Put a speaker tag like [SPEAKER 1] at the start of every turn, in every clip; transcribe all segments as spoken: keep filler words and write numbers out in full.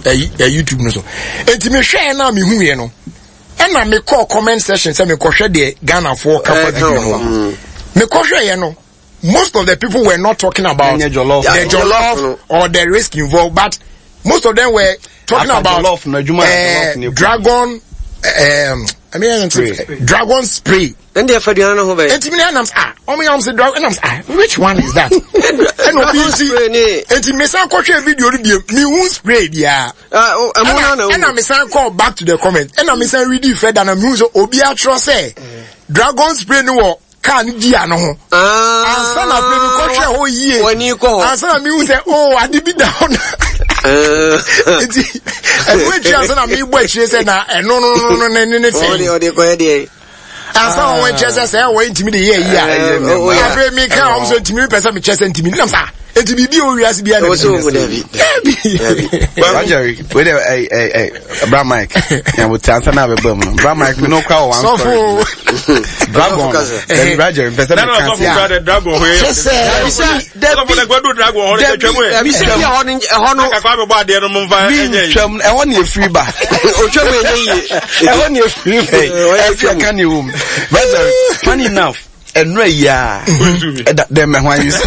[SPEAKER 1] a YouTube no so enti me hwe na me hu ye no e na me call comment section say me ko hwe de Ghana for kafa video no me ko hwe ye no most of the people were not talking about the jollof, the jollof or the risk involved, but most of them were talking After about jollof, no, uh, dragon um I mean spray. dragon spray.
[SPEAKER 2] Then they for the other who be.
[SPEAKER 1] And me and I'm ah, oh me I'm say dragon and I'm ah, which one is that? And no see. And me say ko share video me who spray dia.
[SPEAKER 2] Ah,
[SPEAKER 1] and I'm say call back to the comment. And I'm say read it further and me so obi atro say dragon spray no can dia no ho. Ah. And son of me ko share ho yie.
[SPEAKER 2] When you go.
[SPEAKER 1] And son of me say oh I did be down. Uh, and which is na me boy she say na no no no no no no
[SPEAKER 2] say o de ko e de
[SPEAKER 1] and so when she say we intimi de here here I pray me can am so intimi person me chese intimi nam sa enti bibi o wiase bia na
[SPEAKER 2] so go David
[SPEAKER 3] Roger we dey eh eh Bra Mike ya wo tansa na be bam Bra Mike me no kwa one story dragon then Roger person
[SPEAKER 4] me can see dragon ho ye so for the gwado dragon ho dey twemu
[SPEAKER 2] e mi se bia ho no ho no
[SPEAKER 4] kakwa be bo de no mfa enye
[SPEAKER 3] twem e ho na e free ba
[SPEAKER 2] o twemu enye
[SPEAKER 3] e ho na e free ba e fi kan ni home Roger funny enough enra ya dem me hwan use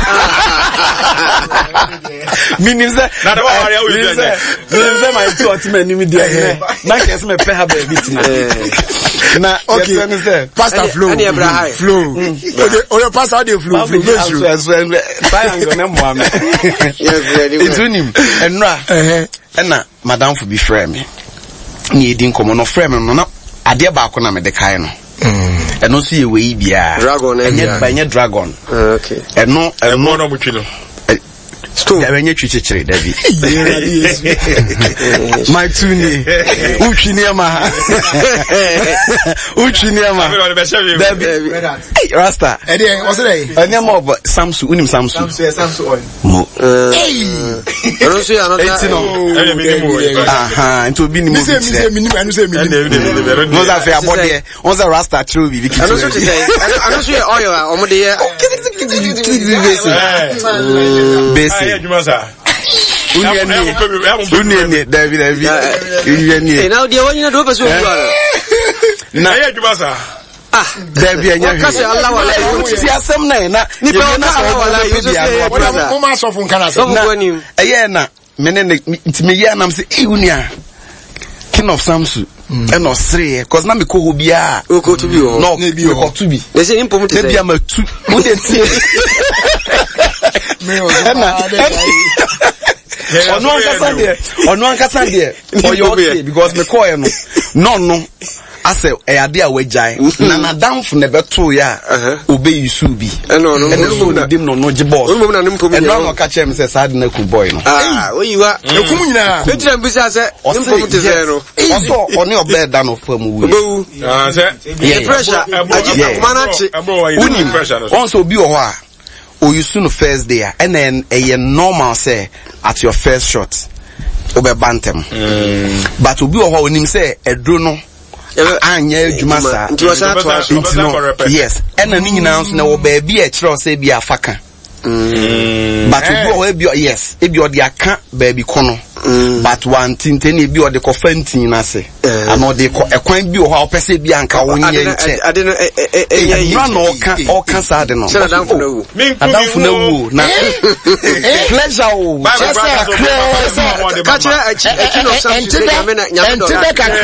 [SPEAKER 3] meaning that
[SPEAKER 4] na the one area we do
[SPEAKER 3] meaning my two ultimate name there na kesi me pe ha ba bit na na
[SPEAKER 1] okay pastor flow flow o the pastor dey flow flow
[SPEAKER 3] triangle na mo am it's unim enra na madam for be frame me ni edin komo no frame no na ade ba ko na me de kai no eno so ye we bia
[SPEAKER 2] dragon
[SPEAKER 3] enye ba enye dragon
[SPEAKER 2] okay
[SPEAKER 4] eno eno no mutwi no
[SPEAKER 3] sto ya enye twichechire dabi my tuni utwi ne ma utwi ne ma dabi rasta
[SPEAKER 1] e dey what's it
[SPEAKER 3] enye mo Samsung unim Samsung
[SPEAKER 1] Samsung oil
[SPEAKER 3] mo
[SPEAKER 1] hey
[SPEAKER 2] eno so ya no
[SPEAKER 3] aha into bi ni mo
[SPEAKER 1] say me say me ni anu say me ni
[SPEAKER 3] no za fe abode on za rasta true bi bi
[SPEAKER 2] eno so to say eno so ya oil o mo de ye
[SPEAKER 3] basic Unyeni, unyeni, David, David, unyeni.
[SPEAKER 2] Eh, now the one you do person you are.
[SPEAKER 4] Na ye jumasa.
[SPEAKER 3] Ah, David, anya.
[SPEAKER 2] Kasi Allah wala.
[SPEAKER 3] Si asem na na.
[SPEAKER 2] Ni pe na wala you say.
[SPEAKER 1] Mo ma so fun kana so.
[SPEAKER 3] Eh na, me ne ntime ye na say e unia. King of Samsu. E no sre cause na me ko hobia.
[SPEAKER 2] O ko to bi o.
[SPEAKER 3] No, me ko to bi.
[SPEAKER 2] They say implement say.
[SPEAKER 3] Dey ma tu. Mo dey tie.
[SPEAKER 1] Me o.
[SPEAKER 3] Ono ankasa de ono ankasa de for your okay because me call you no no ase e ade a wagyae na na damfo ne beto ya obe yusu bi
[SPEAKER 2] no no
[SPEAKER 3] no no dim no no je boss
[SPEAKER 2] no na nim komi
[SPEAKER 3] no no ka chem say sad na ku boy no
[SPEAKER 2] ah oyiwa ekum nyina etira mbisa say nim komi te say no
[SPEAKER 3] also oni obe da no fam wu
[SPEAKER 2] obewu
[SPEAKER 4] ah say
[SPEAKER 2] pressure aji manachi
[SPEAKER 3] unim pressure also obi o ho a o yusu no first day and then a normal say at your first shot obe bantem mm. But obi o ho onim say edro no anya adwuma sa yes and na nyina nso na wo ba bi e kire o say bi afaka mm. But obi o ho bi yes e bi o de aka ba bi kono but one thing ten e bi o de ko fantin na se ana o de ko ekwan bi o ho opese bi anka wo nye nche
[SPEAKER 2] ade no
[SPEAKER 3] e no no ka o ka sa ade no
[SPEAKER 2] adamfo na wu
[SPEAKER 3] adamfo na wu na pleasure o
[SPEAKER 2] ka kire achi no something nyame na nyame do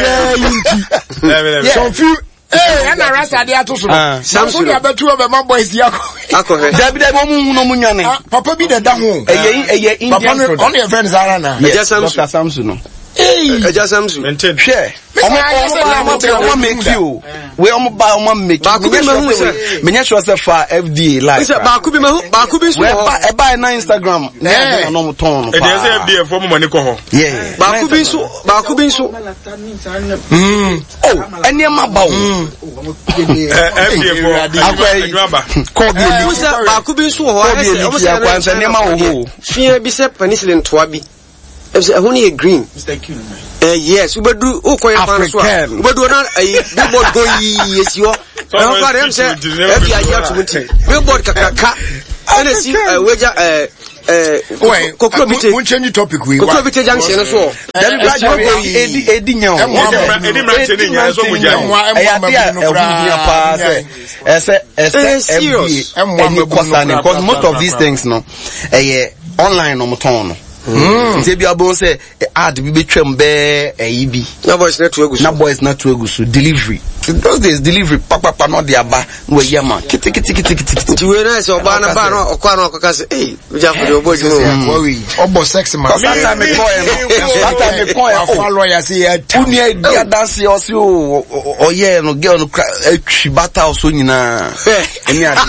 [SPEAKER 1] some few eh ana rasa dia to so Samsung ya betu o be ma boys ya
[SPEAKER 3] ko dabi dabi mo mu no mu nwane
[SPEAKER 1] papa bi da da ho
[SPEAKER 3] eye eye Indian
[SPEAKER 1] product on your friends ara na
[SPEAKER 3] yes Doctor Samsung no
[SPEAKER 2] eh eja Samsung
[SPEAKER 4] maintain
[SPEAKER 3] share omo omo make you we omo ba omo make
[SPEAKER 2] ba ku bi ma hu se
[SPEAKER 3] menya sure say for F D A like
[SPEAKER 2] ba ku bi ma hu ba ku bi so
[SPEAKER 3] e ba na Instagram na no mo ton no
[SPEAKER 4] pa e dey say F D A for mo mani ko ho
[SPEAKER 3] yeah
[SPEAKER 2] ba ku bi so ba ku bi so
[SPEAKER 3] mm oh eni ma ba o
[SPEAKER 4] F D A for
[SPEAKER 3] akwa ko bi
[SPEAKER 2] eli ba ku bi so ho
[SPEAKER 3] omo say akwa nse eni ma wo ho
[SPEAKER 2] fia bi se penicillin to abi e honi green
[SPEAKER 1] Mister Q
[SPEAKER 2] eh yes ubedu ukoye fan so ubedu na billboard go yi yesio na fa dem say e bi aja to muti billboard kakaka ene si weja eh eh kokro bite
[SPEAKER 1] we change topic we
[SPEAKER 2] kokro bite junction so
[SPEAKER 3] dem ba edi edi nyawo
[SPEAKER 4] edi mranche ni nya so muja
[SPEAKER 3] ya dia ehunhia pa say ese ese every any concern because most of these things no eh online no moton no nti bia bo say ad bi betwam be eh bi
[SPEAKER 2] na boys na to agusu
[SPEAKER 3] na boys na to agusu delivery those days delivery papa papa no dia ba no yema kiti kiti kiti kiti
[SPEAKER 2] ti we na so ba na ba no okwa no okaka say eh uja for the oboju
[SPEAKER 1] no worry obo sex man
[SPEAKER 3] that me call him that time me call him
[SPEAKER 1] follow ya say ya
[SPEAKER 3] uni dia dance o si o oye no girl no atwi bata so nyina eni ade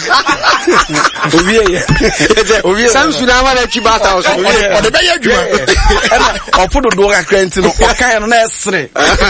[SPEAKER 3] owie owie
[SPEAKER 2] samsu na ma na atwi bata so
[SPEAKER 1] o de be ya djuma
[SPEAKER 3] e ofodo do ka krenti no o kan no na esre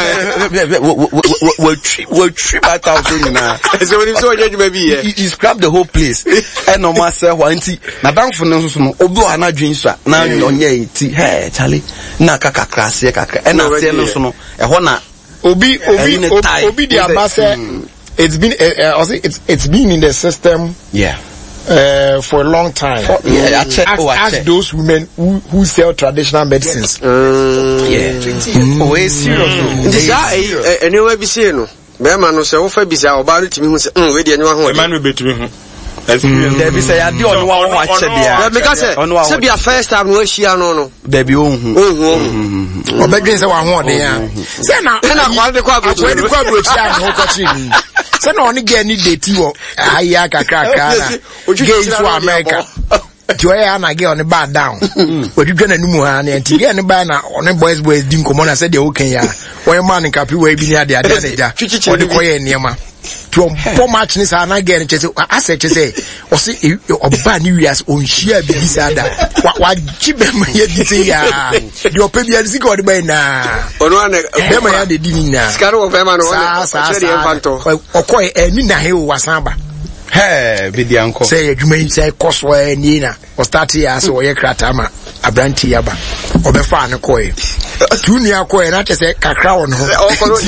[SPEAKER 3] we trip out out nyina
[SPEAKER 2] so when you so judge be here
[SPEAKER 3] he scrap the whole place and no ma say wanti na danfo no so no obi o na dwen so na onye ti hey Charlie na kaka krase kaka and na say no so no e ho na
[SPEAKER 1] obi obi obi dia ba say it's been uh, uh, it's it's been in the system
[SPEAKER 3] yeah
[SPEAKER 1] uh, for a long time.
[SPEAKER 3] For, yeah, I check.
[SPEAKER 1] Ask,
[SPEAKER 3] oh, I
[SPEAKER 1] ask
[SPEAKER 3] check.
[SPEAKER 1] those women who, who sell traditional medicines.
[SPEAKER 3] Uh, yeah. Mm. Oh, it's serious.
[SPEAKER 2] This is a new way be seen. Bema no se wo fa bisa oba no timi hu se mm we de anwa ho.
[SPEAKER 4] Emmanuel betumi hu.
[SPEAKER 3] There be say ade onu wa ho ache bia.
[SPEAKER 2] Me ka say se bia first time no ahia no no.
[SPEAKER 3] There be ohun.
[SPEAKER 2] Ohun.
[SPEAKER 1] Obedwen say wa ho de ya. Say na
[SPEAKER 2] na kwa de kwa
[SPEAKER 1] go. We de kwa go chia no ko chi. Say na oni get ni date wo aya kakra kakra. Get to America. Joya na get on the bar down. We dwedwe na numu ha na nti get ni ba na on boys boys din komo na say de okan ya. When man nkapi we bi ni ade ade ade ja. O de koye niema. To po match ni sa na get ni chese ase chese o se oba ni wias on share bi sada. Wa jibe ma ye dite ya. De opa bi ade sika o de ba na.
[SPEAKER 2] Ono ana
[SPEAKER 1] be ma ya de di ni na.
[SPEAKER 2] Skaro o be ma no ona.
[SPEAKER 1] Sa sa. O koye eni na he o wasamba.
[SPEAKER 3] Hey, bidi anko.
[SPEAKER 1] Say adwuma yi say koso ani na. O start ya so ye krata ma abranti yaba. Obefa ne koye. Tuni akoye na chese kakra won ho.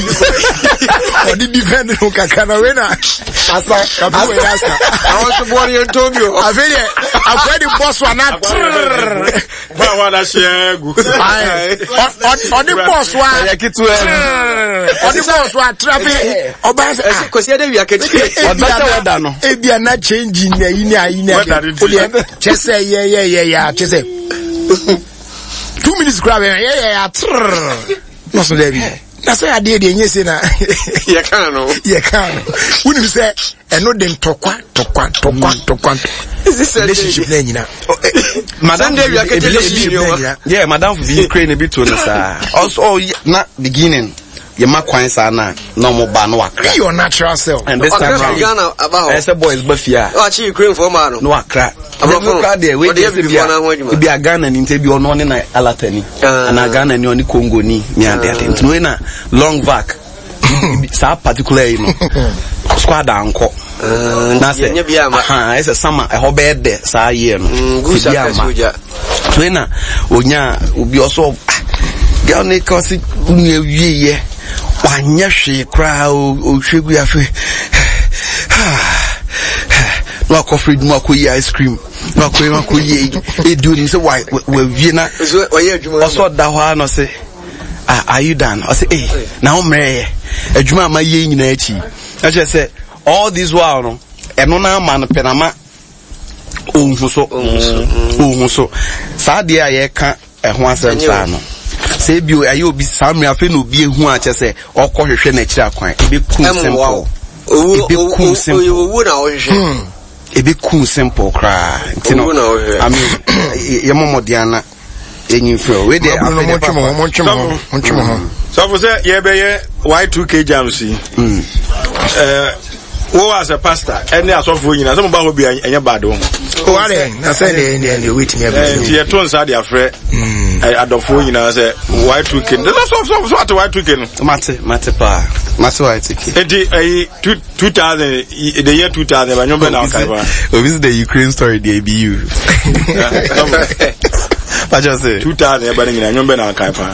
[SPEAKER 1] O di defend no kakra na we na. Asa kabu we asa.
[SPEAKER 2] I was born in Antonio.
[SPEAKER 1] Avele akwedi boss wa na.
[SPEAKER 4] Ba wa na shegu.
[SPEAKER 1] On the boss wa.
[SPEAKER 3] Ya kitu e.
[SPEAKER 1] On the boss wa travel. Oba se
[SPEAKER 2] ko se de wi aketi.
[SPEAKER 3] Oba se weda no.
[SPEAKER 1] Ebia na change na yi na yi na. Chese ye ye ye ya chese. Two minutes grab yeah yeah yeah. No so there be. Na say ade de enye se na.
[SPEAKER 2] Ye kan no.
[SPEAKER 1] Ye kan. When you say eno dem tokwa tokwa tokwa tokwa.
[SPEAKER 2] Is this a
[SPEAKER 1] relationship na nyina?
[SPEAKER 2] Madam dey we akete relationship.
[SPEAKER 3] Yeah, madam for be Ukraine be to no sir. Also na beginning ye ma kwan sa na no mo ba no akra.
[SPEAKER 1] Be your natural self.
[SPEAKER 3] And this time
[SPEAKER 2] Ghana about.
[SPEAKER 3] I say boys bafia.
[SPEAKER 2] O achi Ukraine for ma no.
[SPEAKER 3] No akra. Abro ka dey we dey be a Ghana ni nte bi ono ne na alatani. Na Ghana ni oni Congo ni mi ade ade. Nti we na long vac. Sa particular you know. Squad anko. Na say ha ese sama e ho be de sa ye no.
[SPEAKER 2] Gusa ka soja.
[SPEAKER 3] We na onya obi oso girl ne kosi unu wie ye. Wanya hwe kra o hwegu ya fe. No coffee no akoyi ice cream. No akoyi no akoyi edu ni say why we wie na.
[SPEAKER 2] Oye adwuma.
[SPEAKER 3] Oso da ho no say ah are you done? I say eh na ho mre adwuma ma ye nyina achi. I just say all this while no eno na ma no penama ohun so ohun so sa de aye ka ehun asem sa no. Say bi ayi obi samre afi no obi ehu a chese okohwehwe na kira kwan ebe cool simple
[SPEAKER 2] ebe cool simple owo na ohwehwe
[SPEAKER 3] ebe cool simple kra ntino I mean ye momodiana enyi fro we dey
[SPEAKER 1] afi mo twemo mo twemo mo twemo
[SPEAKER 4] so for say ye be ye Y two K jams mm eh wo as a pastor any asofo nyina some ba ho bia enya bad wo
[SPEAKER 1] o are na say dey dey wait me
[SPEAKER 4] eh tie to nsa dey afre adofo nyina say Y two K no so so so at Y two K no
[SPEAKER 3] mate mate pa mate Y two K
[SPEAKER 4] edi eh two thousand the year two thousand ba nyombe na kai ba
[SPEAKER 3] o visit the Ukraine story dey be you pa just say
[SPEAKER 4] two thousand ba nyina nyombe na kai pa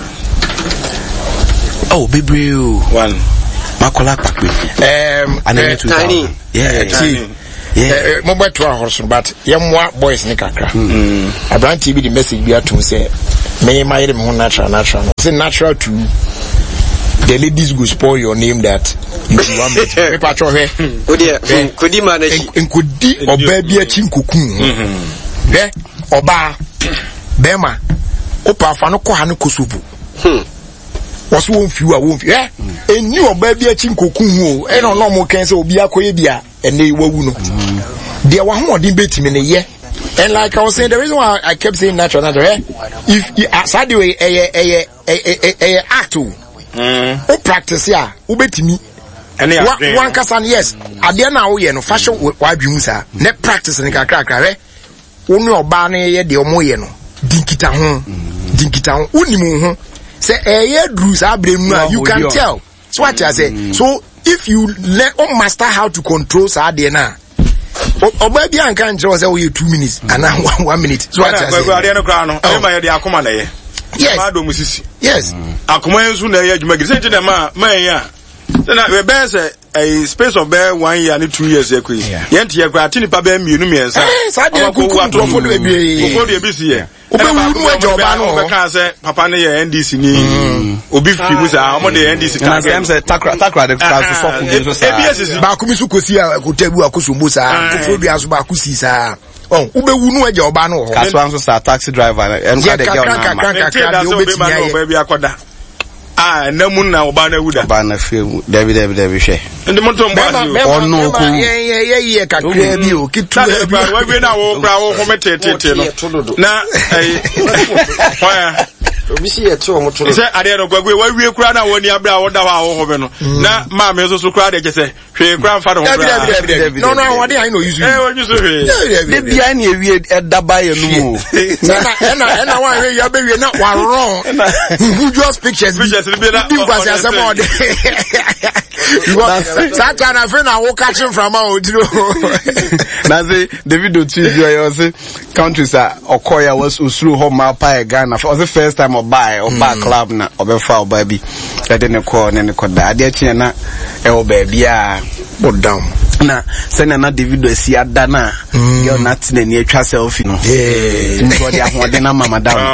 [SPEAKER 3] oh bebreo
[SPEAKER 4] one
[SPEAKER 3] makola pakwe
[SPEAKER 1] um
[SPEAKER 3] and then
[SPEAKER 2] tiny
[SPEAKER 3] yeah
[SPEAKER 1] see eh mobile to a horse but yemwa boys ne kakra mm abranti bi the message bi atum say me my me natural natural say natural to the ladies go spoil your name that you want me me patcho he
[SPEAKER 2] odi kodi manage
[SPEAKER 1] nkodi oba bi achi nkokun eh oba bema opa fa no ko ha no kosobu hm was won fiu a won fiu eh eni oba bi achi nkokun o e no no mo ken say obi akoye bia ene wawu no de wa ho odin betimi ne ye. And like I was saying, the reason why I kept saying natural, natural, eh? If you ask the way a a a a act, oh practice ya, ubeti me. One one kasan yes. At the end now, you know, fashion why you musa. Net practice in the crack, eh? Only obane ye de omo ye no. Dinkita hon, dinkita hon. Unimu hon. Say eh ye drugs abre you can tell. So what I say. So if you learn or master how to control sa de na. Oba bi anka nje say we two minutes and one minute so what I say go ade no kra no e ma ye de akoma na ye yes ma do musisi yes akoma ensu na ye adwuma gise nje ma ma ye a na we be say a space of bear one year and two years ekwi ye ntie kra tini pa be mienu miensa sa de ku ku trofo do ebie trofo do ebisi ye obe wu we joba no be kan say papa ne ye N D C ni obi fi mu sa omo de N D C
[SPEAKER 3] ka game say takra takra de ka so so ku so sa
[SPEAKER 1] ba ku mi su kosi a ko tabu akoso sa trofo do aso ba ku si sa oh ube wu nu eje oba no
[SPEAKER 3] ka so anso sa taxi driver en ka de girl na ma
[SPEAKER 1] ka de obeti ya
[SPEAKER 4] oba bi akoda ah na mu na oba na wuda
[SPEAKER 3] oba na fe David David David she
[SPEAKER 4] ndi moto mbazi
[SPEAKER 1] ono ko ye ye ye kakra bi o kitu
[SPEAKER 4] bi wa bi na wo bra wo hometete no na eh wa
[SPEAKER 2] obi si ye to moto
[SPEAKER 4] se ade no gwagwe wa wie kura na woni abra wo da wa wo hobe no na ma me so so kura de je se hwe kura mfa no
[SPEAKER 1] no no what I know use
[SPEAKER 4] eh what you say
[SPEAKER 3] de bia na ewie edaba ye no mo
[SPEAKER 1] na na na wa hwe ya be wie na wa wrong who just pictures
[SPEAKER 4] pictures be na
[SPEAKER 1] bi kwa se mo de Satan na friend na wo catching from out odiro
[SPEAKER 3] na say David Otu bi o say countries are okoya was usuru ho ma pa e Ghana for the first time or buy or buy club na obefa obabi e de ne ko ne ne ko da ade achi na e oba bia
[SPEAKER 1] o down
[SPEAKER 3] na se na David asi ada na girl na tina ni atwa selfie no eh nko dia ho de na mama down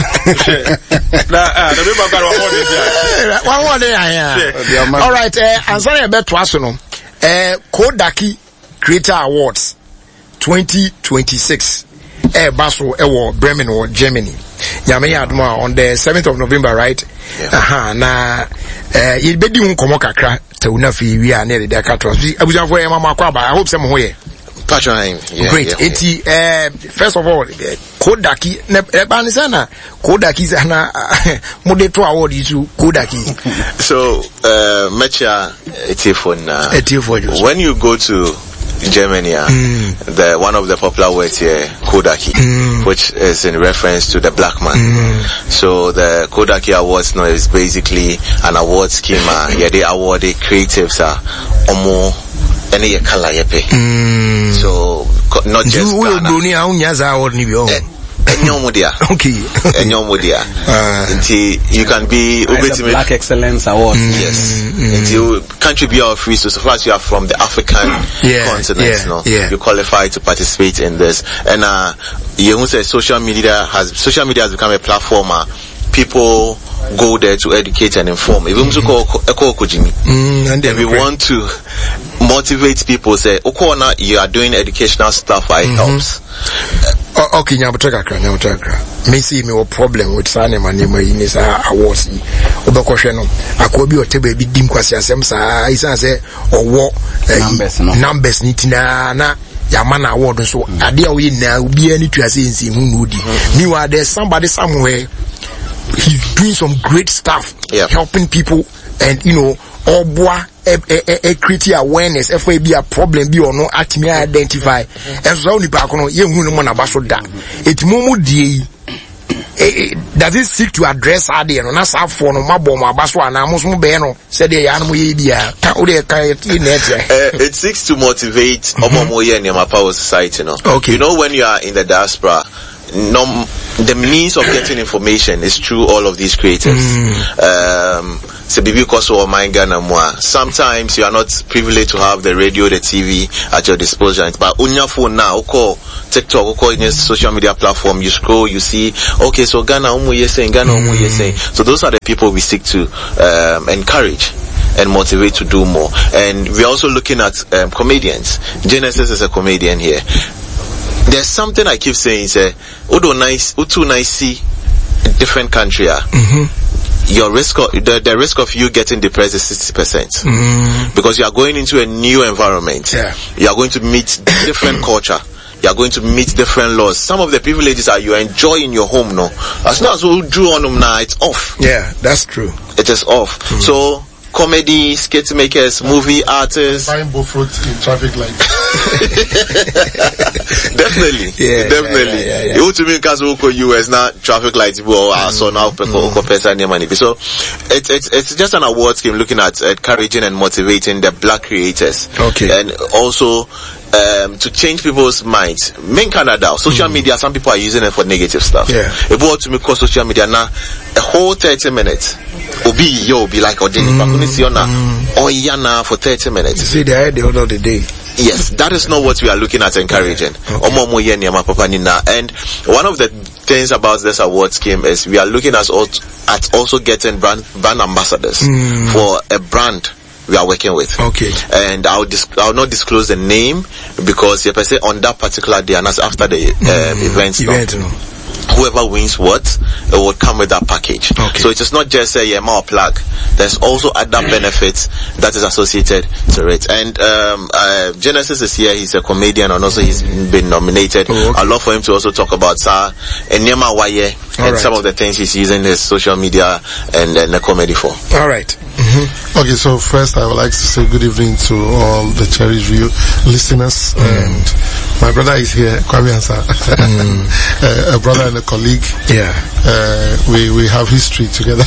[SPEAKER 4] na ah the people got one
[SPEAKER 1] there one one there all right eh answer e beto aso no eh Kodaki Creator Awards twenty twenty-six eh baso e wo Bremen or Germany Yame Adma on the seventh of November, right? Yeah. Aha, na eh you be di nkomo kakra tauna fi wi a na de akato. Abuja for e mama kwa ba. I hope some ho ye.
[SPEAKER 5] Patron. Yeah.
[SPEAKER 1] Great.
[SPEAKER 5] Yeah,
[SPEAKER 1] Eti eh first of all Kodaki ne ba ni sana Kodaki sana mode to award you Kodaki.
[SPEAKER 5] So uh Mecha Etifon uh,
[SPEAKER 1] Etifon.
[SPEAKER 5] When you go to Germany, uh, mm. the one of the popular words here, Kodaki, mm. which is in reference to the black man. Mm. So the Kodaki Awards now is basically an award scheme. Uh, yeah, they award the creatives uh, omo any color yepe. So not just Ghana. Enyomudia.
[SPEAKER 1] Okay.
[SPEAKER 5] Enyomudia. Until you can be
[SPEAKER 3] it's a Black Excellence Award.
[SPEAKER 5] Mm. Yes. Mm. Until country be our free, so so far as you are from the African
[SPEAKER 1] yeah,
[SPEAKER 5] continent,
[SPEAKER 1] yeah,
[SPEAKER 5] no,
[SPEAKER 1] yeah.
[SPEAKER 5] you qualify to participate in this. And uh, you say social media has social media has become a platform. Uh, people go there to educate and inform. Even mm. and then we want to motivate people. Say, Okona, you are doing educational stuff. It mm-hmm. helps.
[SPEAKER 1] Uh, okay, nyabutaka kra, nyabutaka. Me see me a problem with sane manema in this awards. Obekoshe no. Akobi otebe bi dim kwasi asem sa. Isa say owo
[SPEAKER 3] numbers no.
[SPEAKER 1] Numbers ni tina na yamana award so. Ade a we na obi ani tu ase nsi hu no di. Meanwhile, there's somebody somewhere. He's doing some great stuff,
[SPEAKER 5] yep.
[SPEAKER 1] helping people, and you know, all boy, a creating awareness. If we be a problem, be or no, at me identify. And so only back on you, no one about that. It's momo di. Does it seek to address Adi and not have for no maboma baswa and almost mobeno said the animal yia.
[SPEAKER 5] It seeks to motivate Omomoye and Yamapawa society. No,
[SPEAKER 1] okay.
[SPEAKER 5] You know, when you are in the diaspora. No, the means of getting information is through all of these creators. Mm. Um, say bibi koso or my Ghana moi. Sometimes you are not privileged to have the radio, the T V at your disposal. But on your phone now, call TikTok, or call in your social media platform, you scroll, you see, okay, so Ghana umu yeseng, Ghana umu yeseng. So those are the people we seek to um, encourage and motivate to do more. And we're also looking at um, comedians. Genesis is a comedian here. There's something I keep saying, say, Udo nice, Utu nice see a different country. Mm-hmm. Your risk of, the, the risk of you getting depressed is sixty percent. Mm-hmm. Because you are going into a new environment. Yeah. You are going to meet different culture. You are going to meet different laws. Some of the privileges that you enjoy in your home, no. As long as you drew on them now, it's off.
[SPEAKER 1] Yeah, that's true.
[SPEAKER 5] It is off. Mm-hmm. So, comedy, skit makers, movie artists.
[SPEAKER 6] Buying both roads in traffic lights.
[SPEAKER 5] Definitely.
[SPEAKER 1] Yeah,
[SPEAKER 5] definitely.
[SPEAKER 1] Yeah, yeah, yeah.
[SPEAKER 5] You want to mean because U S now traffic lights well mm. so now mm. so it's it's it's just an award scheme looking at encouraging and motivating the black creators.
[SPEAKER 1] Okay.
[SPEAKER 5] And also um to change people's minds. In Canada, social mm. media, some people are using it for negative stuff.
[SPEAKER 1] Yeah.
[SPEAKER 5] If you want to make social media now a whole thirty minutes Obi yo be like Odini mm. or Yana for thirty minutes.
[SPEAKER 1] You see the idea of the day.
[SPEAKER 5] Yes, that is not what we are looking at encouraging. Okay. And one of the things about this award scheme is we are looking at, at also getting brand, brand ambassadors mm. for a brand we are working with.
[SPEAKER 1] Okay. And
[SPEAKER 5] I'll dis- I'll not disclose the name because if I say on that particular day and that's after the um, mm. event, event no. whoever wins what, it will come with that package.
[SPEAKER 1] Okay.
[SPEAKER 5] So it is not just a yeah, more plug. There's also other benefits that is associated to it. And um, uh, Genesis is here. He's a comedian and also he's been nominated. Oh, okay. I'd love for him to also talk about Sa Enyema Waye and right. some of the things he's using his social media and, and the comedy for.
[SPEAKER 1] All right. Mm-hmm.
[SPEAKER 6] Okay, so first I would like to say good evening to all the Cherish View listeners. Mm. And my brother is here, Kwame Ansa, mm. uh, a brother and a colleague.
[SPEAKER 1] Yeah.
[SPEAKER 6] Uh, we, we have history together.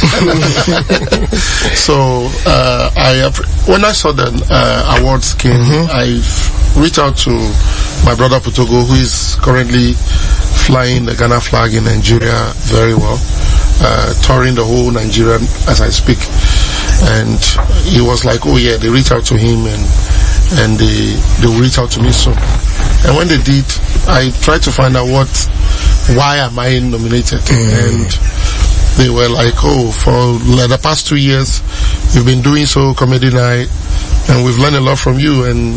[SPEAKER 6] So, uh, I, when I saw the uh, award scheme, mm-hmm. I reached out to my brother Putogo, who is currently flying the Ghana flag in Nigeria very well, uh, touring the whole Nigeria as I speak. And he was like, oh yeah, they reached out to him and and they they will reach out to me soon. And when they did, I tried to find out what, why am I nominated? Mm. And they were like, oh, for the past two years, you've been doing so comedy night, and we've learned a lot from you. And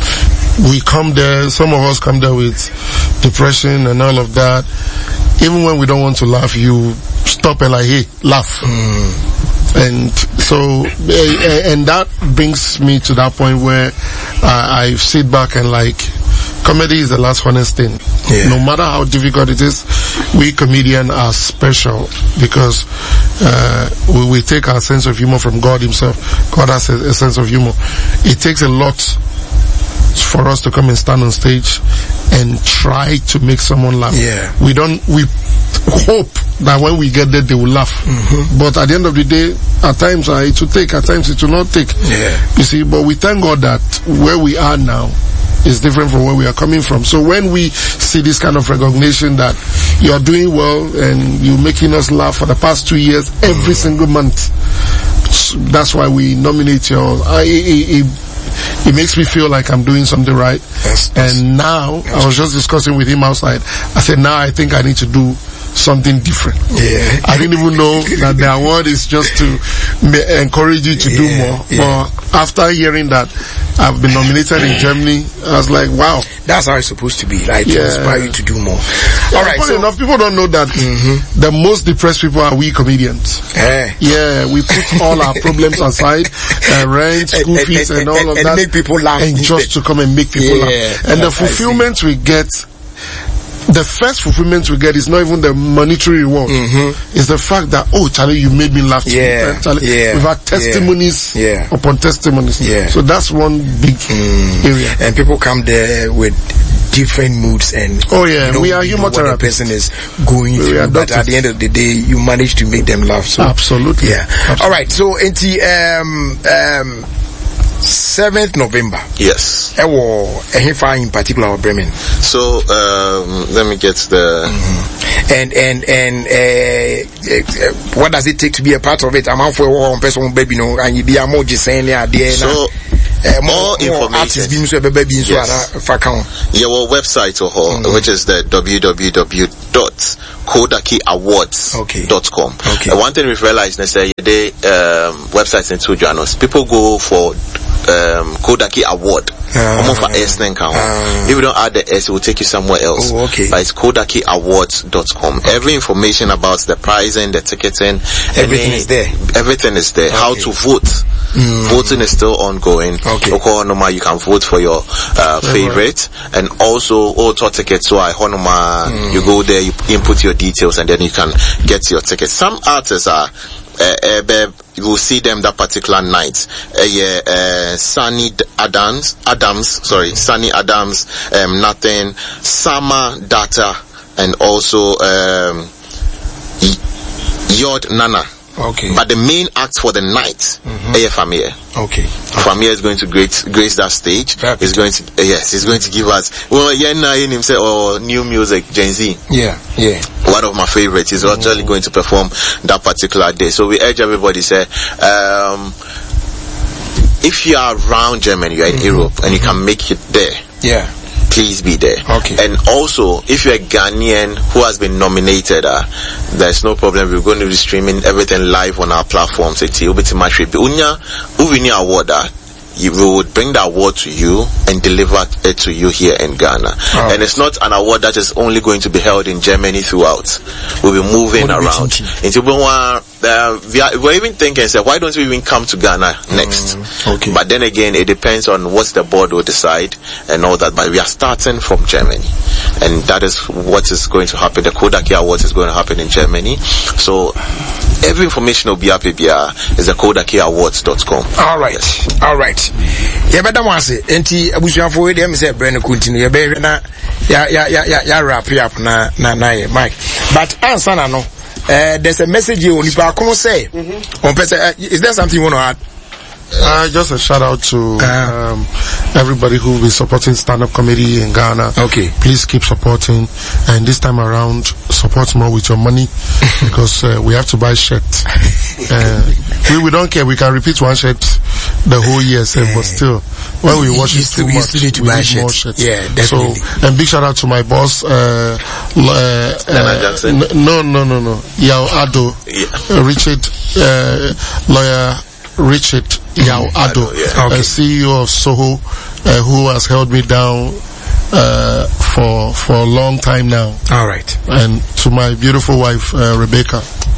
[SPEAKER 6] we come there, some of us come there with depression and all of that. Even when we don't want to laugh, you stop and like, hey, laugh. Mm. And so, and that brings me to that point where I, I sit back and like, comedy is the last honest thing. Yeah. No matter how difficult it is, we comedians are special because uh, we, we take our sense of humor from God himself. God has a, a sense of humor. It takes a lot for us to come and stand on stage and try to make someone laugh.
[SPEAKER 1] Yeah.
[SPEAKER 6] We don't, we hope that when we get there they will laugh. Mm-hmm. But at the end of the day, at times uh, it will take, at times it will not take.
[SPEAKER 1] Yeah.
[SPEAKER 6] You see, but we thank God that where we are now is different from where we are coming from. So when we see this kind of recognition that you are doing well and you're making us laugh for the past two years, every mm. single month, that's why we nominate you. I, it, it, it makes me feel like I'm doing something right.
[SPEAKER 1] Yes, yes.
[SPEAKER 6] And now, yes. I was just discussing with him outside. I said, now I think I need to do something different.
[SPEAKER 1] Yeah.
[SPEAKER 6] I didn't even know that the award is just to ma- encourage you to yeah, do more.
[SPEAKER 1] Yeah.
[SPEAKER 6] But after hearing that I've been nominated in Germany, I was like, wow.
[SPEAKER 1] That's how it's supposed to be, like,
[SPEAKER 6] yeah.
[SPEAKER 1] to inspire you to do more.
[SPEAKER 6] Yeah,
[SPEAKER 1] all right.
[SPEAKER 6] Funny
[SPEAKER 1] so,
[SPEAKER 6] enough, people don't know that mm-hmm. the most depressed people are we comedians.
[SPEAKER 1] Eh.
[SPEAKER 6] Yeah, we put all our problems aside, uh, rent, school
[SPEAKER 1] and,
[SPEAKER 6] fees, and,
[SPEAKER 1] and,
[SPEAKER 6] and all
[SPEAKER 1] and,
[SPEAKER 6] of
[SPEAKER 1] and
[SPEAKER 6] that.
[SPEAKER 1] make people laugh.
[SPEAKER 6] And just to come and make people
[SPEAKER 1] yeah,
[SPEAKER 6] laugh. And the fulfillment we get, the first fulfillment we get is not even the monetary reward. Mm-hmm. It's the fact that, oh, Charlie, you made me laugh.
[SPEAKER 1] Yeah,
[SPEAKER 6] Charlie,
[SPEAKER 1] yeah,
[SPEAKER 6] we've had testimonies
[SPEAKER 1] yeah.
[SPEAKER 6] upon testimonies.
[SPEAKER 1] Yeah.
[SPEAKER 6] So that's one big mm. area.
[SPEAKER 1] And people come there with different moods and
[SPEAKER 6] oh yeah,
[SPEAKER 1] you know,
[SPEAKER 6] we are humor
[SPEAKER 1] therapists. What the person is going we through, but at the end of the day, you manage to make them laugh. So
[SPEAKER 6] absolutely,
[SPEAKER 1] yeah.
[SPEAKER 6] Absolutely.
[SPEAKER 1] All right. So, N T, um, um, seventh November.
[SPEAKER 5] Yes.
[SPEAKER 1] Ewo ehifa in particular Bremen.
[SPEAKER 5] So um, let me get the
[SPEAKER 1] mm-hmm. and and and uh, uh, what does it take to be a part of it? I'm out for one person baby no and you be a more just saying there.
[SPEAKER 5] So
[SPEAKER 1] uh,
[SPEAKER 5] more, more
[SPEAKER 1] information.
[SPEAKER 5] Yes. Yeah, well, website or mm-hmm. which is the w w w dot kodaki awards dot com.
[SPEAKER 1] Okay. Okay.
[SPEAKER 5] Uh, one thing we've realized is that the um, websites in two journals, people go for um, Kodaki Award. Uh, for S uh, if you don't add the S, it will take you somewhere else.
[SPEAKER 1] Oh, okay.
[SPEAKER 5] But it's kodaki awards dot com. Okay. Every information about the pricing, the ticketing,
[SPEAKER 1] everything any, is there.
[SPEAKER 5] Everything is there. Okay. How to vote. Mm. Voting is still ongoing.
[SPEAKER 1] Okay.
[SPEAKER 5] You can vote for your uh, favorite, right. And also auto tickets. So I honoma, mm. you go there, you input your details, and then you can get your tickets. Some artists are. Uh, uh, you will see them that particular night. Uh, yeah, uh, Sunny Adams, Adams, sorry, Sunny Adams, um, Nothing, Sama Data, and also um, Yod Nana.
[SPEAKER 1] Okay.
[SPEAKER 5] But the main act for the night, mm-hmm. A F M A.
[SPEAKER 1] Okay.
[SPEAKER 5] Famia is going to grace, grace that stage. He's going to, uh, yes, he's going to give us, well, yeah, now in himself, or new music, Gen Z.
[SPEAKER 1] Yeah, yeah.
[SPEAKER 5] One of my favorites. He's mm-hmm. actually going to perform that particular day. So we urge everybody, say, um, if you are around Germany, you are in mm-hmm. Europe, and you can make it there.
[SPEAKER 1] Yeah.
[SPEAKER 5] Please be there.
[SPEAKER 1] Okay.
[SPEAKER 5] And also, if you're a Ghanaian who has been nominated, uh, there's no problem. We're going to be streaming everything live on our platforms. It's Ubiti Matri. Unya, Uvini Award, we would bring the award to you and deliver it to you here in Ghana. Oh. And it's not an award that is only going to be held in Germany throughout. We'll be moving what around. Into uh, we are, we're even thinking, say, why don't we even come to Ghana next?
[SPEAKER 1] Mm, okay.
[SPEAKER 5] But then again, it depends on what the board will decide and all that. But we are starting from Germany. And that is what is going to happen. The Kodaki Awards is going to happen in Germany. So every information will be up here is the kodaki awards dot com.
[SPEAKER 1] All right. Yes. All right. Yeah, but that was it. Enti abusuan for them say brand continue. Yeah, be na ya ya ya ya wrap up na na na Mike. But answer na no. Uh, there's a message here on Ipa say. Mm-hmm. On person, uh, is there something you want to add?
[SPEAKER 6] Uh, just a shout out to uh, um, everybody who will be supporting stand-up comedy in Ghana.
[SPEAKER 1] Okay.
[SPEAKER 6] Please keep supporting, and this time around, support more with your money because uh, we have to buy shirts. Uh, we we don't care. We can repeat one shirt the whole year, same, yeah. But still, when we watch it too much,
[SPEAKER 1] need to
[SPEAKER 6] we
[SPEAKER 1] buy
[SPEAKER 6] need
[SPEAKER 1] shirts.
[SPEAKER 6] more shirts.
[SPEAKER 1] Yeah, definitely.
[SPEAKER 6] So, and big shout out to my boss. Uh, uh, uh, n- no, no, no, no. Yao Ado, yeah. uh, Richard, uh, lawyer. Richard Yao Ado, yeah. Okay. uh, C E O of Soho, uh, who has held me down uh, for for a long time now.
[SPEAKER 1] All right.
[SPEAKER 6] And to my beautiful wife uh, Rebecca.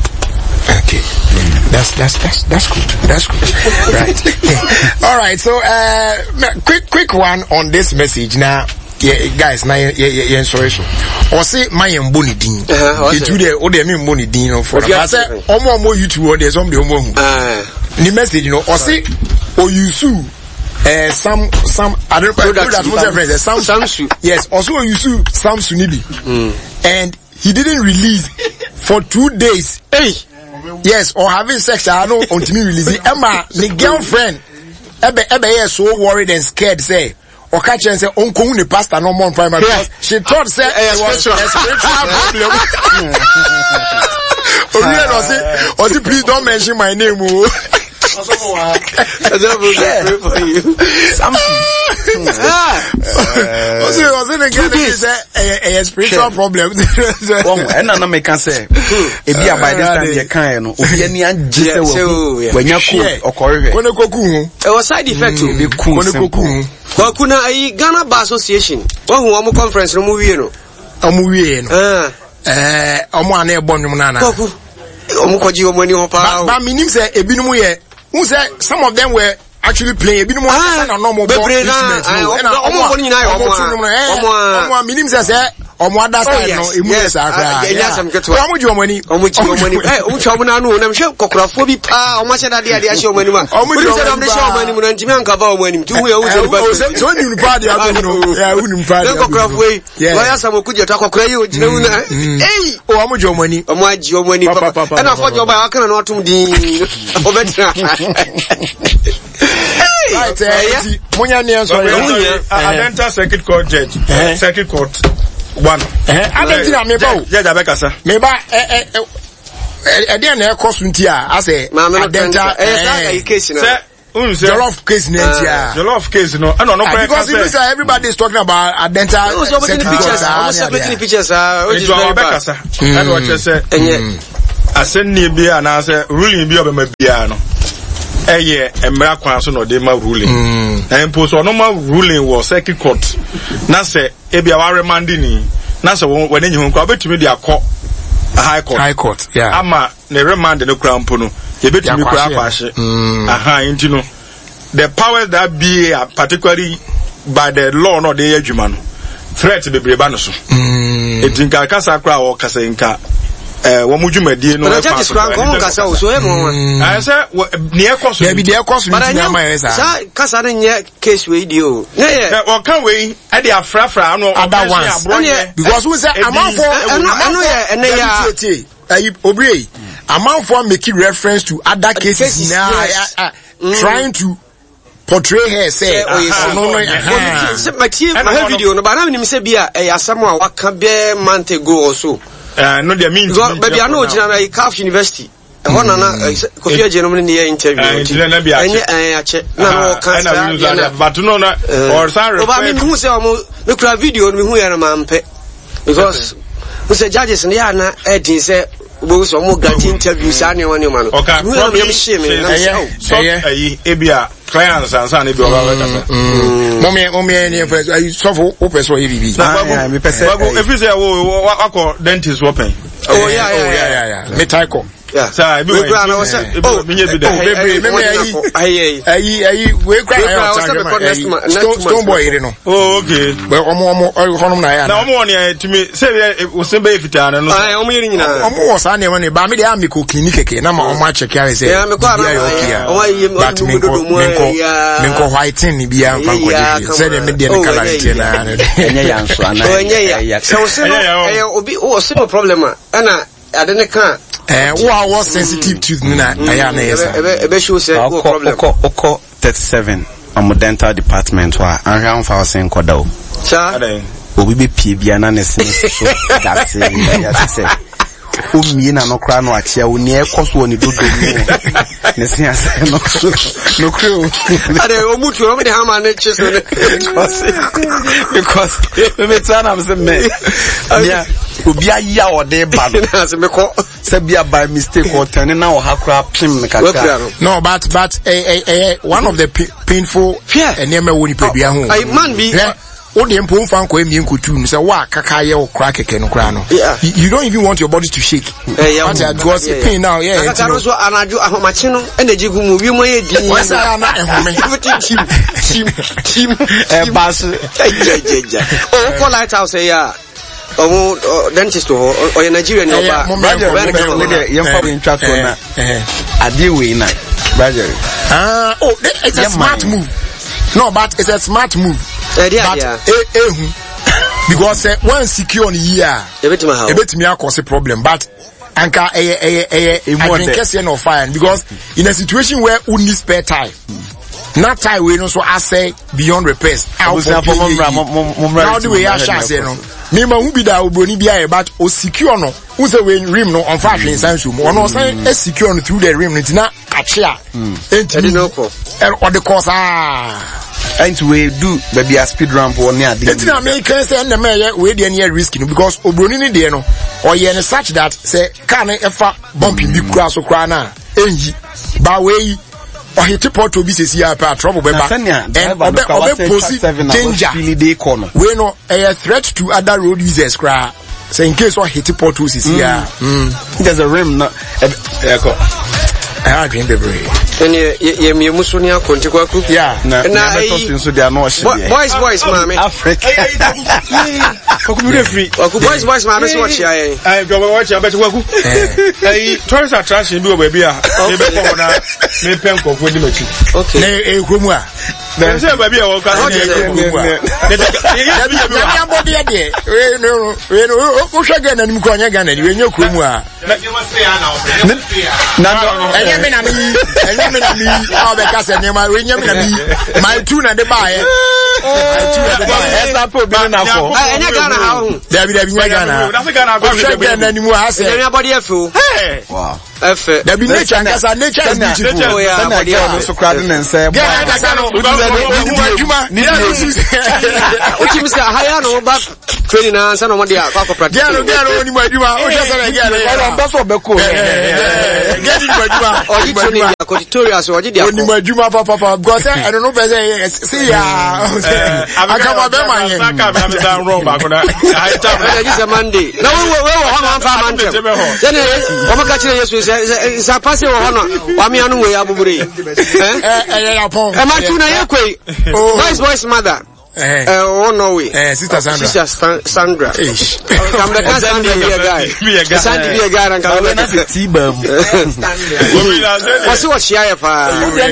[SPEAKER 1] Okay, that's that's that's that's good. That's good. Right. All right. So, uh, quick quick one on this message now. Yeah, guys, now yeah yeah yeah sorry. Or say my mboni din. It you there? Oh, they mean mboni din no for. I say, omo omo YouTube or there's somebody omo. Ah. The message, you know, or say, or you sue, uh, some, some, I don't know that most of friends, some, some, yes, also you sue Sam Sunibi. Mm. And he didn't release for two days. Hey, yes, or having sex, I know, until me releasing. Emma, the girlfriend, Ebe, Ebe, is so worried and scared, say, or catch and say, Uncle, the pastor, no more primary. Because she thought, say, it was a spiritual problem. Oh, yeah, or say, please don't mention my name. I don't pray for you. Something. Ah. Also, was it again? It's a, a spiritual problem.
[SPEAKER 3] And I'm making say, if you are by this time, you can't. If you are just when you're cool or correct,
[SPEAKER 2] when you go cool, it was side effect to be cool. When you go cool, well, kuna I Ghana Bar Association. One who am conference no movie no.
[SPEAKER 1] A movie no. Ah. Eh, omo ane bon no na na.
[SPEAKER 2] Koku. Omo kwaji omo ni ho pa.
[SPEAKER 1] Ba minim say ebinumu ye. Who said some of them were actually playing a bit more than a normal ball instrument. And I'm meaning that or more that's no yes I'm get to how much your money how much your money eh how much na no na mhwe kokofo bi pa o ma che da de ade ahye o mani ma o mu say am de show mani mu na ntimi anka ba o mani tu hu ya hu say so ni pa de ago no ya hu ni pa de kokofo yi lawyer sam okuje to kokora yi o jina hu na eh o how much your money o mu agi o mani papa and afọ jo ba aka na no atum din o betra right eh munya ne enso
[SPEAKER 4] Adenta circuit court judge circuit court one
[SPEAKER 1] eh Adenta me ba o
[SPEAKER 4] judge abekasa
[SPEAKER 1] me ba eh eh eh dey na ekosu nti a ase Adenta
[SPEAKER 2] eh case na
[SPEAKER 1] Jollof case nentia.
[SPEAKER 4] Jollof case no. No no.
[SPEAKER 1] Because even say everybody is talking about Adenta.
[SPEAKER 2] No, so making pictures. I'm submitting pictures. Ah, which is very bad.
[SPEAKER 4] That what you say. Aseni bi ana say ruling bi obema bia no. Eye emra kwan so no dey ma ruling. Na impose no ma ruling was circuit court. Na say e bia wa remand ni. Na say won nyi ho kwa betumi dey akọ high court.
[SPEAKER 1] High court. Yeah.
[SPEAKER 4] Ama ne remand no kra mpo no. Yebetumi kura kwashe. Aha, you know, the powers that be are particularly by the law no dey adwuma no. Threat be breba no so. Etinka kasa kra o kasa nka eh wo mudwumadie no.
[SPEAKER 2] But just kra ko kasa o so e mo.
[SPEAKER 4] I say ne ekoso.
[SPEAKER 1] There be the ekoso ni na ma yesa.
[SPEAKER 2] Sa kasa na nye case we di o.
[SPEAKER 4] Yeah yeah. O kan we e dey afrafra no
[SPEAKER 1] other ones. Because we say amount for
[SPEAKER 2] anu ye ene ya
[SPEAKER 1] ayi obire Amanfo making reference to other cases, cases now, yes. uh, uh, mm. trying to portray her say,
[SPEAKER 2] uh, uh, no, no, no, my team, my video, no, but I'm going to say, be a someone what can be a month ago or so.
[SPEAKER 4] Uh, no, they mean,
[SPEAKER 2] maybe I know, General Calf University. One on a Kofi gentleman in the interview. And I check. No, can't.
[SPEAKER 4] But no, no, or sorry.
[SPEAKER 2] But I mean, who say, look at video, and we are a man pet. Because who said judges and Yana Eddie said, we so mo grant interviews anyone you man.
[SPEAKER 4] Okay.
[SPEAKER 2] We am am shame na
[SPEAKER 4] so eh ebia clients and san ebia oba kasa.
[SPEAKER 1] Mommy mommy any first I so for open so E V B.
[SPEAKER 4] Na me pese. If you say wo akọ dentist open.
[SPEAKER 2] Oh yeah yeah
[SPEAKER 1] yeah yeah. Me taiko.
[SPEAKER 2] Yeah.
[SPEAKER 4] Sir, we
[SPEAKER 2] grant na say oh
[SPEAKER 4] me be there.
[SPEAKER 1] Baby me me ayi ayi ayi we grant na stone boy ire no.
[SPEAKER 4] Oh okay.
[SPEAKER 1] But omo omo honum na ya.
[SPEAKER 4] Na omo won ya timi say we se be fita na no.
[SPEAKER 2] Ah omo yiri nyina.
[SPEAKER 1] Omo wo sa na won ba me dey am ko clinic keke na ma omo a check ya say.
[SPEAKER 2] Yeah me ko ara. Omo yi mo do do mo ya.
[SPEAKER 1] Me ko whiten ni bia fan ko dey. Say dem me dey na kala tie na.
[SPEAKER 3] Enye ya nso ana.
[SPEAKER 2] Oh enye ya. So say no eh obi o se no problem ana ade ne kan
[SPEAKER 1] eh who are was sensitive to na aya na yesa
[SPEAKER 2] e be show say no problem
[SPEAKER 3] oko thirty-seven am dental department wa anhwa mfa wasen koda o
[SPEAKER 2] cha
[SPEAKER 3] obi be pie bia na nese so that's it ya say o mi na no kra no achia o ne ekoso oni dodo ni nese ase no so no kro
[SPEAKER 2] ade o mutu o me ha ma ne chiso ne
[SPEAKER 3] because me tana am say me yeah obi aya o de ba
[SPEAKER 2] no se me ko
[SPEAKER 3] se bia by mistake or turn na o hakra pim me kaka
[SPEAKER 1] no but but eh eh one of the painful enema woni pa bia ho
[SPEAKER 2] I man be
[SPEAKER 1] o de mpo mfa nko emi nkotu say wa kaka ye o kra keke no kra no you don't even want your body to shake but you got pain now yeah
[SPEAKER 2] kaka no so anaju ahomache no energy gu mu wi mo ye di
[SPEAKER 1] wa sa na ehome
[SPEAKER 2] team team team
[SPEAKER 3] e bas
[SPEAKER 2] jejeje o ko lighthouse ya omo dentist ho o ye Nigeria ni oba
[SPEAKER 3] ye mfa we ntwa to na ade we na brother
[SPEAKER 1] ah oh it's a smart move no but it's a smart move but eh eh because uh, one secure on year
[SPEAKER 2] ebetimi how
[SPEAKER 1] ebetimi akose problem but anka eh eh eh I think kese no fine because in a situation where you need spare time not time we no so assay beyond repairs out for now the way I shall say no me ma hu bi da obroni bia e but o secure no who say we rim no on fa hwen san so mo no say e secure no through the rim no tina ache a enti no ko e o de course ah
[SPEAKER 3] and we do baby a speed ramp or near the
[SPEAKER 1] enti na me kan say na me we dey near risk no because obroni ni dey no o ye ne such that say car na e fa bumping bi kura so kura na enyi ba we or hit pot obi sesi ya pa trouble be ba and obe obe pose danger we no a threat to other road users cra so in case or hit pot sesi ya
[SPEAKER 3] there's a rim no
[SPEAKER 1] eko I dream baby
[SPEAKER 2] and ye me muso ni akonti kwaku
[SPEAKER 1] yeah
[SPEAKER 3] na na beto so dia no hye
[SPEAKER 2] boys boys mama
[SPEAKER 3] Africa
[SPEAKER 4] kwaku be free
[SPEAKER 2] kwaku boys boys mama so watch ya
[SPEAKER 4] eh go watch ya beto kwaku eh tourist attraction bi o ba bi a me be ko na me pen ko fo di machi
[SPEAKER 1] okay na e kromu a
[SPEAKER 4] Then say baby I walk out.
[SPEAKER 1] Ya body there. We no we no o hwe Ghana nim ko nya Ghana ni we nya kurom a.
[SPEAKER 3] Na no
[SPEAKER 1] enye me na mi enye me na mi o be ka se ni ma we nya me na mi my two na de ba ye. My two na de ba ye. Esa po bi na fo.
[SPEAKER 2] Enye Ghana ha ho.
[SPEAKER 1] Dabi dabi nya Ghana.
[SPEAKER 4] That's Ghana go
[SPEAKER 1] hwe Ghana ni mu ha se.
[SPEAKER 2] Enye body efu.
[SPEAKER 4] Hey.
[SPEAKER 3] wow
[SPEAKER 2] Efe.
[SPEAKER 1] Dabi nature nkasa nature is beautiful.
[SPEAKER 2] Oh yeah, body
[SPEAKER 3] no so crowd na say
[SPEAKER 1] Ghana nkasa no. Ni mu adwuma. Ni
[SPEAKER 2] Uchi mi say haya no back training na ansa no mo dey akwa practice.
[SPEAKER 1] Ghana Ghana ni mu adwuma. O se say Ghana.
[SPEAKER 3] Ghana mba so be ko.
[SPEAKER 1] Ghana ni mu adwuma.
[SPEAKER 2] Oji training ya tutorials oji dey akwa.
[SPEAKER 1] Ni mu adwuma papa papa. Because I don't know be say see ya. Akaba be man yen.
[SPEAKER 4] Saka be am down wrong back na. I tell
[SPEAKER 2] you this is Monday. No we we we ho no fa man tem. Then o maka kire Yesu say say pass we ho no. Wa me anu we abubure. Eh?
[SPEAKER 1] Eh ya pon.
[SPEAKER 2] E ma tu na ye kwei. Voice voice mother. Eh, oh no way.
[SPEAKER 1] Eh, Sister Sandra.
[SPEAKER 2] Sister Sandra.
[SPEAKER 1] Ish.
[SPEAKER 2] Come the can Sandra be a guy.
[SPEAKER 4] Be a guy.
[SPEAKER 2] Sandra be a guy and come
[SPEAKER 3] na se tibam.
[SPEAKER 2] What's what she have pa?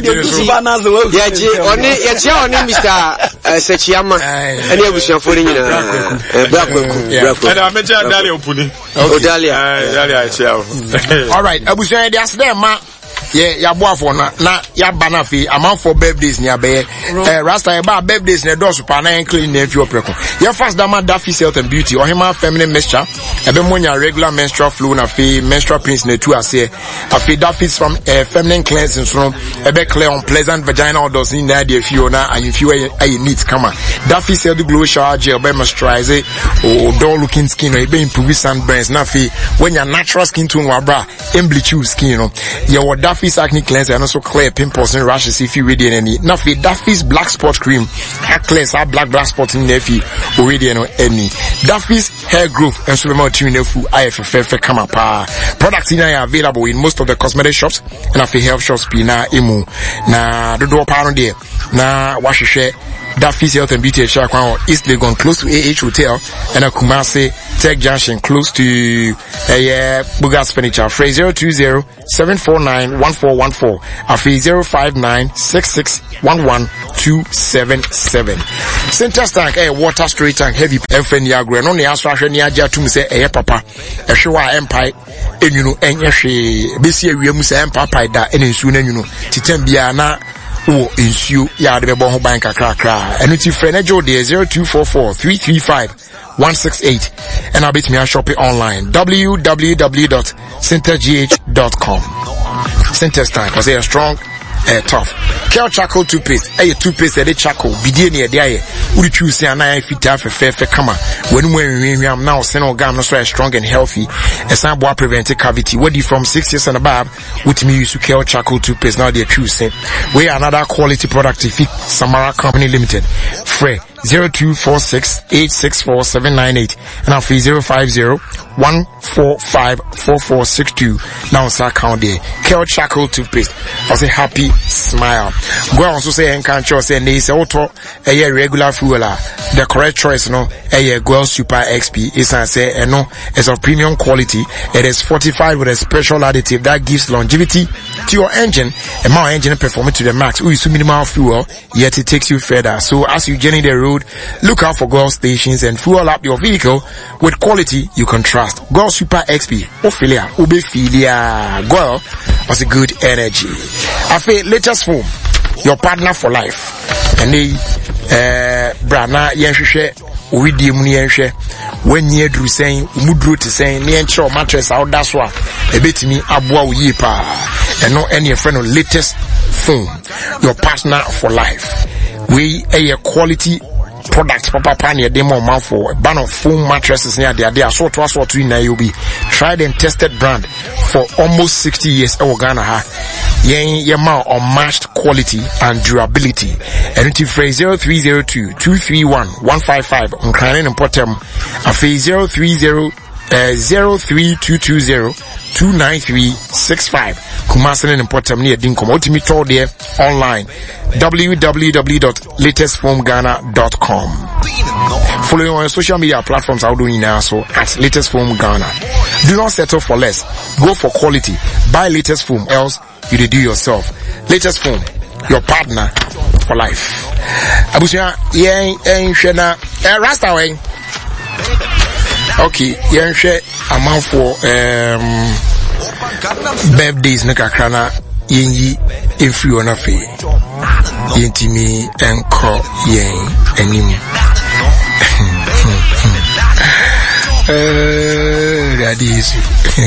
[SPEAKER 2] Yeah, ji oni ye ji oni Mister Sechiyama. Any abusuan for ni na. Black Kweku.
[SPEAKER 4] And I mention Dalia Opuni.
[SPEAKER 2] Oh Dalia.
[SPEAKER 4] Dalia Chia.
[SPEAKER 1] All right, abusuan dey as there ma yeah, ya boafo na na ya bana fi amount for birthdays ni abe eh rasta e ba birthdays na do super na clean na fi opreko ya fast dama Daffy's Health and Beauty or hima feminine mixture ebe monya regular menstrual flow na fi menstrual pains na tu ase afi Daffy's from uh, feminine cleansing so ebe clear on pleasant vaginal odors in na dey fi ona and fi ayi neat kama Daffy's Health Glow Shower Gel be moisturize o dull looking skin ebe improve sunburns na fi when your natural skin tone wa bra em bleach you skin no ya wo Daffy's acne cleanser and also clear pimples and rashes if you ready any. Now for Daffy's black spot cream, hair cleanser, black black spot in there if you already any. Daffy's hair growth and so much in the food I F F F come up. Products in are available in most of the cosmetic shops and after health shops pina imu. Na the door pound there. Na wash your share. Daffy's Health and Beauty at Shakwan East Legon close to A H Hotel and a Kumasi Tech Junction close to a uh, Bugas Furniture. Phrase zero two zero seven four nine one four one four. Afi zero five nine six six one one two seven seven. Center tank a water storage tank heavy F-N Yagre. No ne aso ahwe ne agya tum se eye papa. Ehwe wa empire enyunu enye hwe besi awiam se empire da ene nsu na nyunu. Titem bia na o ensue ya de bebo ho ban kakra kra enu ti frɛ na jo de zero two four four three three five one six eight and I'll bet me a shop it online w w w dot center g h dot com. Center Tank because they are strong uh, tough. Kel charcoal toothpaste eh toothpaste eh charcoal bidie ne dey aye uri choose an eye fit fe fe fe kama when we am now send organ no so strong and healthy esan boa prevent cavity what from six years and above with me use Kel charcoal toothpaste now they choose we another quality product if Samara Company Limited free zero two four six eight six four seven nine eight and after zero five zero one four five four four six two now sa account there Kel charcoal toothpaste I say happy smile go on so say encounter say they say auto a regular fuel the correct choice no a Gold Super X P is I say eh, no it's of premium quality it is fortified with a special additive that gives longevity to your engine and my engine perform it to the max we use minimal fuel yet it takes you further so as you journey the road look out for Gold stations and fuel up your vehicle with quality you can trust. Gold Super X P Ophelia Obefilia Gold was a good energy. I feel latest foam your partner for life and they uh brana yenhwehwe owidie mu yenhwe when ye dru saying umudru te saying ne enche o mattress out that's why ebetimi aboa wo yi pa eno ene ye friend latest foam your partner for life we a quality product papa pan your demo man for ban of foam mattresses near there they are so to so to in Nairobi tried and tested brand for almost sixty years e Ghana ha yen yema unmatched quality and durability and it phrase zero three zero two two three one one five five on crying and potom afi zero three zero zero three two two zero two nine three six five Kumasi and potom near Dinkom ultimate tour there online w w w dot latest foam ghana dot com. Follow on social media platforms I'll do now so at Latest Foam Ghana. Do not settle for less. Go for quality. Buy Latest Foam else you do yourself. Latest Foam, your partner for life. Abusia yen en hwe na eh, Rasta wen. Okay, yen hwe amanfo um birthdays na kakra na yenyi efri ona fe. Yentimi enko yen enim. Uh, that is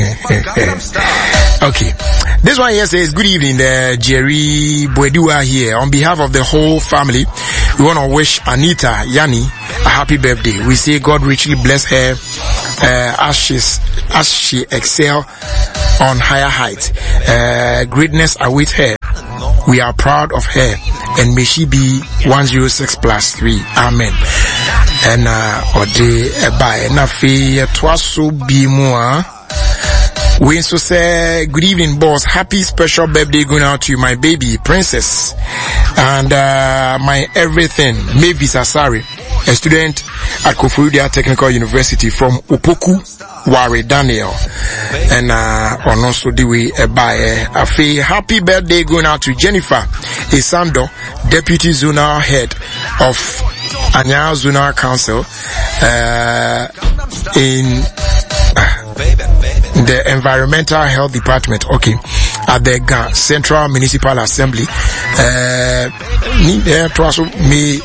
[SPEAKER 1] okay. This one here says, good evening, uh, Jerry Bwedua here. On behalf of the whole family, we want to wish Anita Yani a happy birthday. We say God richly bless her uh, as, she's, as she excel on higher heights. Uh, greatness awaits her. We are proud of her, and may she be one oh six plus three. Amen. And uh, ode ebai na fe twaso bi mu a we so say good evening boss, happy special birthday going out to my baby princess and uh, my everything Mavis Asari, a student at Koforidua Technical University from Opoku Ware Daniel. And uh on also the way ebai a fe happy birthday going out to Jennifer Isando, deputy zonal head of Anya Zonal Council uh, in uh, the Environmental Health Department, okay, at the Ga Central Municipal Assembly. Uh, may,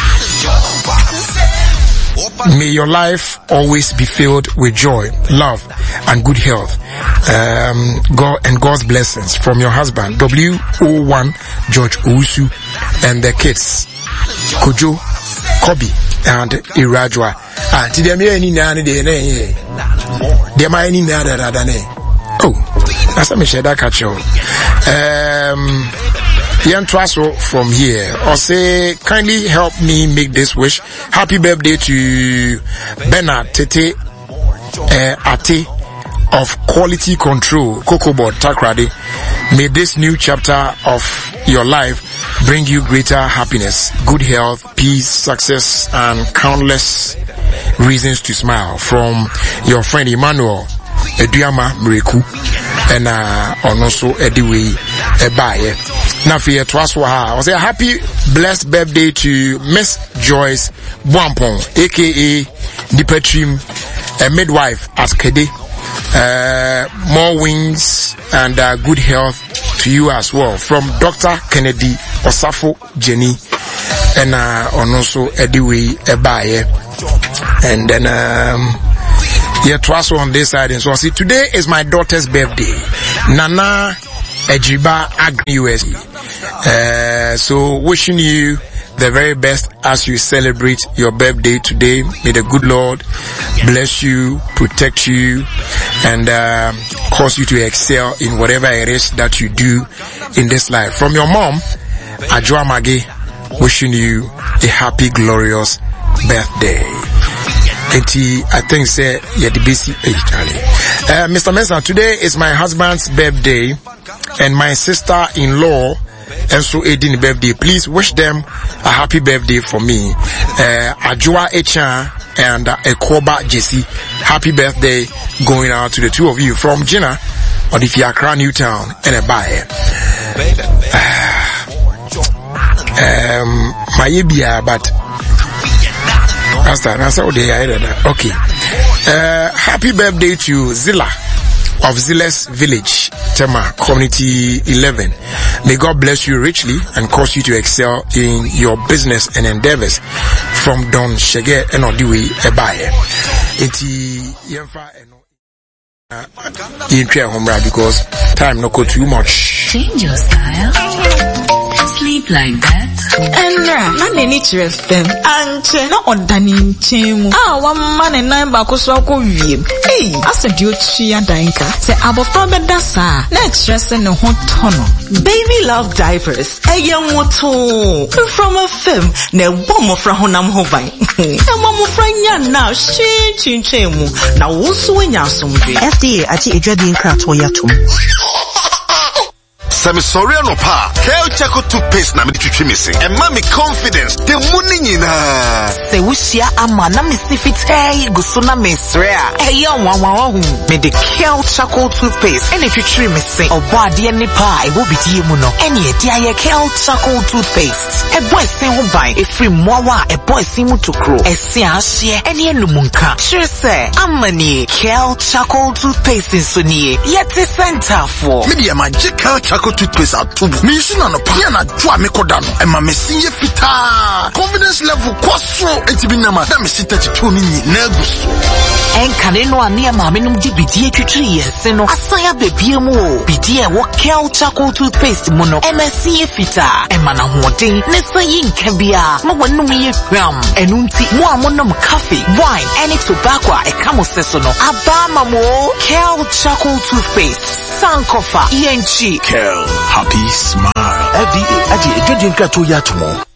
[SPEAKER 1] may your life always be filled with joy, love, and good health. Um, God and God's blessings from your husband, W O one George Owusu, and the kids, Kojo, Kobe, and Irajwa. Ah, ti dem ye ni na ne de ne. Dem ay ni na da da ne. Oh, that's a me share that catch you. Um Yan Twaso from here. Or say kindly help me make this wish. Happy birthday to Bernard Tete uh, Ate of Quality Control, Kokobot Takrade. May this new chapter of your life bring you greater happiness, good health, peace, success, and countless reasons to smile. From your friend Emmanuel Eduyama Mreku and uh, also Ediwe Ebaye. Now for your Twaswaha, I say a happy blessed birthday to Miss Joyce Bwampong, aka Dipetrim, a midwife at Kede. Uh, more wings and uh, good health to you as well. From Doctor Kennedy Osafo Jenny and uh, also Ediwe Ebaye. And then um yeah, twice on this side. And so I see today is my daughter's birthday. Nana Ejiba Agri U S A. Uh, so wishing you the very best as you celebrate your birthday today. May the good Lord bless you, protect you, and uh, cause you to excel in whatever it is that you do in this life. From your mom, Ajwa Mage, wishing you a happy, glorious birthday. I think say yeah the basic age, Charlie. Uh, Mister Mensah, today is my husband's birthday and my sister-in-law and so Edin birthday. Please wish them a happy birthday for me. Uh, Ajua Echa and uh, Ekoba Jesse. Happy birthday going out to the two of you from Gina or the Fiakra Newtown and a buyer. Um, my Ibia, but that's that. That's all day I read. Okay. Uh, happy birthday to Zilla of Zilla's Village, Tema Community eleven. May God bless you richly and cause you to excel in your business and endeavors. From Don Shege and Odiwe Ebaye. Eti Yenfa eno because time no go too much.
[SPEAKER 7] Change your style. Sleep like that.
[SPEAKER 8] Enra, na neni chiref them. Anche na odani nchemu. Ah, one man and nine back so ko wiem. Hey, asa di ochi adanka. Se abofra beda sa. Na chiref no ho tono. Baby love diapers. Eye moto. From a film. Ne bomo fra honam ho ban. E bomo fra nya na shi chinchemu. Na wo so nya sombe.
[SPEAKER 9] F D A ati edwadi nkra to yatom. Sami sorry no pa. Kel Chaco toothpaste na me twitwi me se. E ma me confidence. The money nyina.
[SPEAKER 10] Se wushia ama na me sifitei gusuna me srea. E ya wanwa hu. Me de Kel Chaco toothpaste. Ene twitwi me se. Obo ade ni pa e wo bidie mu no. Ene e dia ye Kel Chaco toothpaste. E boy sen ho ban e free mowa e boy sen mu tokro. E se ahye ene enumunka. Sure say amani Kel Chaco toothpaste so nie. Yet center for.
[SPEAKER 9] Media magic Kel Chaco toothpaste atubu. Me isi na no pa. Ya na dwa me koda no. E ma me sinye fita. Confidence level kwaso etibi na ma. Da me sita titu ni na guso.
[SPEAKER 10] Enkane no ane ma me num di bidie twitwi yese no. Asaya bebie mu o. Bidie wo Kel Chaco toothpaste mu no. E ma sinye fita. E ma na hoden ne sayi nkabia. Ma wanum ye hwam. Enu nti mo amonom coffee, wine, any tobacco e kamo seso no. Abama mo Kel Chaco toothpaste. Sankofa, E N G.
[SPEAKER 9] Kel, happy smile.
[SPEAKER 11] F D A, aji ejodi nka to ya tomo.